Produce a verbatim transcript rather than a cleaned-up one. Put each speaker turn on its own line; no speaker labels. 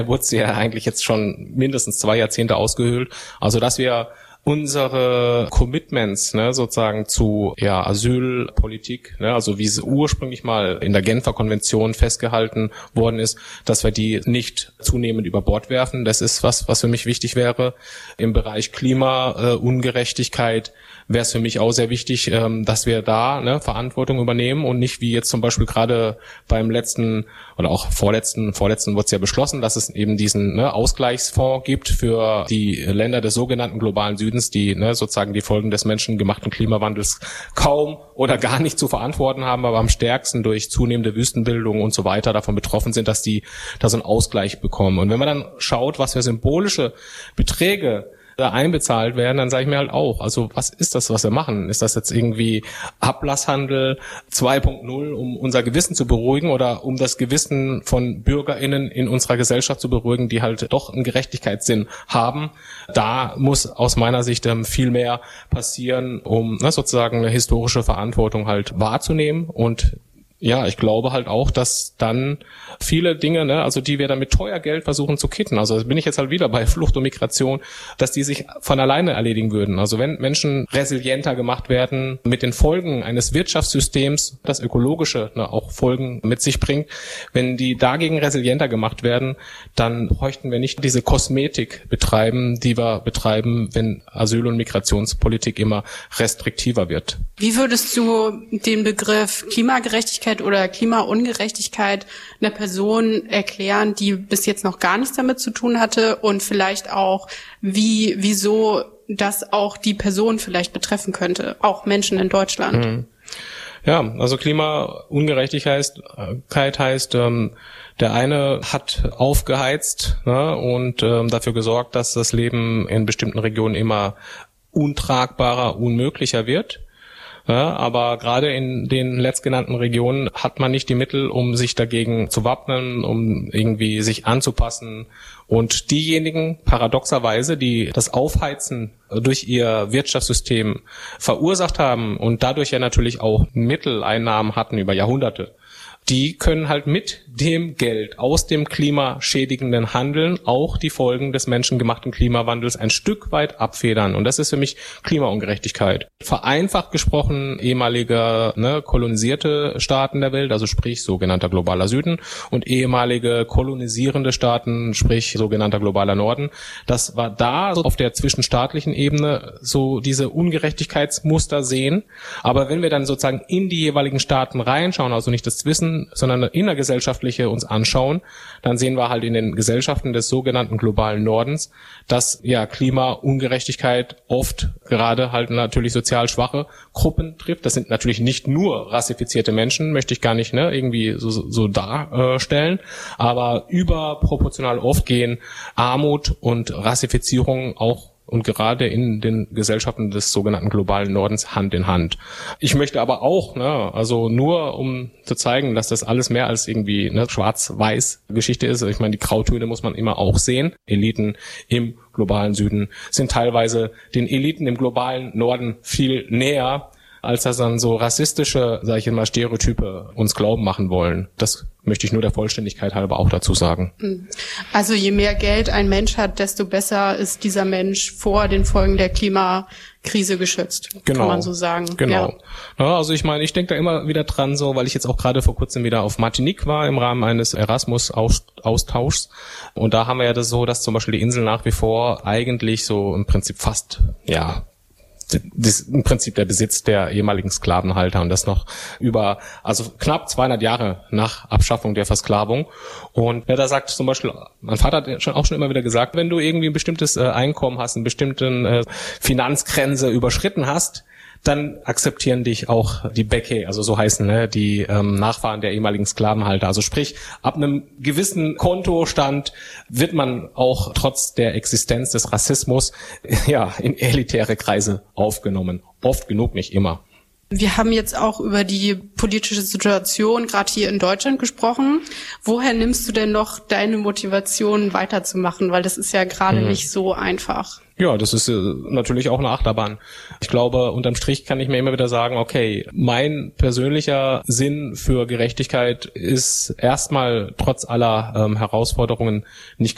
wurde sie ja eigentlich jetzt schon mindestens zwei Jahrzehnte ausgehöhlt. Also dass wir unsere Commitments, ne, sozusagen zu ja Asylpolitik, ne, also wie es ursprünglich mal in der Genfer Konvention festgehalten worden ist, dass wir die nicht zunehmend über Bord werfen. Das ist was, was für mich wichtig wäre. Im Bereich Klimaungerechtigkeit äh, wäre es für mich auch sehr wichtig, ähm, dass wir da ne, Verantwortung übernehmen und nicht wie jetzt zum Beispiel gerade beim letzten oder auch vorletzten, vorletzten wurde es ja beschlossen, dass es eben diesen ne, Ausgleichsfonds gibt für die Länder des sogenannten globalen Südens, die ne, sozusagen die Folgen des menschengemachten Klimawandels kaum oder gar nicht zu verantworten haben, aber am stärksten durch zunehmende Wüstenbildung und so weiter davon betroffen sind, dass die da so einen Ausgleich bekommen. Und wenn man dann schaut, was für symbolische Beträge da einbezahlt werden, dann sage ich mir halt auch, also was ist das, was wir machen? Ist das jetzt irgendwie Ablasshandel zwei Punkt null, um unser Gewissen zu beruhigen oder um das Gewissen von BürgerInnen in unserer Gesellschaft zu beruhigen, die halt doch einen Gerechtigkeitssinn haben? Da muss aus meiner Sicht ähm, viel mehr passieren, um ne, sozusagen eine historische Verantwortung halt wahrzunehmen. Und ja, ich glaube halt auch, dass dann viele Dinge, ne, also die wir dann mit teuer Geld versuchen zu kitten, also bin ich jetzt halt wieder bei Flucht und Migration, dass die sich von alleine erledigen würden. Also wenn Menschen resilienter gemacht werden mit den Folgen eines Wirtschaftssystems, das ökologische ne, auch Folgen mit sich bringt, wenn die dagegen resilienter gemacht werden, dann bräuchten wir nicht diese Kosmetik betreiben, die wir betreiben, wenn Asyl- und Migrationspolitik immer restriktiver wird.
Wie würdest du den Begriff Klimagerechtigkeit oder Klimaungerechtigkeit einer Person erklären, die bis jetzt noch gar nichts damit zu tun hatte und vielleicht auch, wie, wieso das auch die Person vielleicht betreffen könnte, auch Menschen in Deutschland?
Mhm. Ja, also Klimaungerechtigkeit heißt, heißt ähm, der eine hat aufgeheizt ne, und ähm, dafür gesorgt, dass das Leben in bestimmten Regionen immer untragbarer, unmöglicher wird. Ja, aber gerade in den letztgenannten Regionen hat man nicht die Mittel, um sich dagegen zu wappnen, um irgendwie sich anzupassen. Und diejenigen, paradoxerweise, die das Aufheizen durch ihr Wirtschaftssystem verursacht haben und dadurch ja natürlich auch Mitteleinnahmen hatten über Jahrhunderte, die können halt mit dem Geld aus dem klimaschädigenden Handeln auch die Folgen des menschengemachten Klimawandels ein Stück weit abfedern. Und das ist für mich Klimaungerechtigkeit. Vereinfacht gesprochen, ehemalige ne, kolonisierte Staaten der Welt, also sprich sogenannter globaler Süden, und ehemalige kolonisierende Staaten, sprich sogenannter globaler Norden. Das war da so auf der zwischenstaatlichen Ebene so diese Ungerechtigkeitsmuster sehen. Aber wenn wir dann sozusagen in die jeweiligen Staaten reinschauen, also nicht das Wissen, sondern eine innergesellschaftliche uns anschauen, dann sehen wir halt in den Gesellschaften des sogenannten globalen Nordens, dass ja Klimaungerechtigkeit oft gerade halt natürlich sozial schwache Gruppen trifft. Das sind natürlich nicht nur rassifizierte Menschen, möchte ich gar nicht ne, irgendwie so, so darstellen, aber überproportional oft gehen Armut und Rassifizierung auch und gerade in den Gesellschaften des sogenannten globalen Nordens Hand in Hand. Ich möchte aber auch, ne, also nur um zu zeigen, dass das alles mehr als irgendwie eine schwarz-weiß Geschichte ist. Ich meine, die Grautöne muss man immer auch sehen. Eliten im globalen Süden sind teilweise den Eliten im globalen Norden viel näher, als dass dann so rassistische, sage ich immer, Stereotype uns glauben machen wollen. Das möchte ich nur der Vollständigkeit halber auch dazu sagen.
Also je mehr Geld ein Mensch hat, desto besser ist dieser Mensch vor den Folgen der Klimakrise geschützt,
genau.
Kann man so sagen.
Genau.
Ja.
Ja, also ich meine, ich denke da immer wieder dran, so, weil ich jetzt auch gerade vor kurzem wieder auf Martinique war im Rahmen eines Erasmus-Austauschs. Und da haben wir ja das so, dass zum Beispiel die Insel nach wie vor eigentlich so im Prinzip fast, ja, das ist im Prinzip der Besitz der ehemaligen Sklavenhalter und das noch über, also knapp zweihundert Jahre nach Abschaffung der Versklavung. Und ja, da sagt zum Beispiel, mein Vater hat schon auch schon immer wieder gesagt, wenn du irgendwie ein bestimmtes äh, Einkommen hast, eine bestimmte äh, Finanzgrenze überschritten hast, dann akzeptieren dich auch die Beke, also so heißen ne, die ähm, Nachfahren der ehemaligen Sklavenhalter. Also sprich, ab einem gewissen Kontostand wird man auch trotz der Existenz des Rassismus ja in elitäre Kreise aufgenommen. Oft genug, nicht immer.
Wir haben jetzt auch über die politische Situation gerade hier in Deutschland gesprochen. Woher nimmst du denn noch deine Motivation weiterzumachen? Weil das ist ja gerade hm. nicht so einfach.
Ja, das ist äh, natürlich auch eine Achterbahn. Ich glaube, unterm Strich kann ich mir immer wieder sagen, okay, mein persönlicher Sinn für Gerechtigkeit ist erstmal trotz aller ähm, Herausforderungen nicht